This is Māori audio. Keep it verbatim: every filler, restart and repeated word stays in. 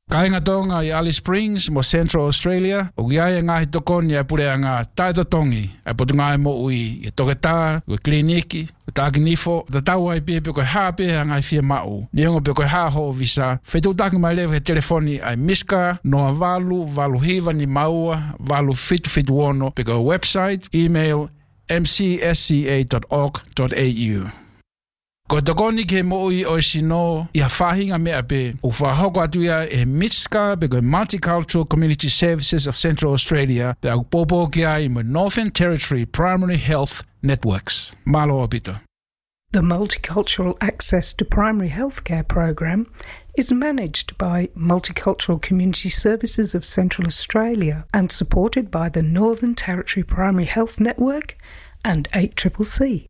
Kainga tonga i Alice Springs mo Central Australia, o giai ngahi tokoni e pure anga taito tongi, e potunga e mo ui i toketa, ui kliniki, o taki nifo, o tau ai pia pe koe haa pia ngai fia mau. Niongo pe koe haa ho visa, whetu taki mai lewe he telefoni ai miska, noa valu, valu hiva ni maua, valu fitu fitu ono, pe koe website, email, m c s c a dot org dot a u. Ko tokoni ke moi o sino i hafahinga mea pe o whahoko atu ia e Mitska pe koe Multicultural Community Services of Central Australia pe au popo ki ai mo Northern Territory Primary Health Networks. Malo opito. The Multicultural Access to Primary Healthcare program is managed by Multicultural Community Services of Central Australia and supported by the Northern Territory Primary Health Network and eight C C C.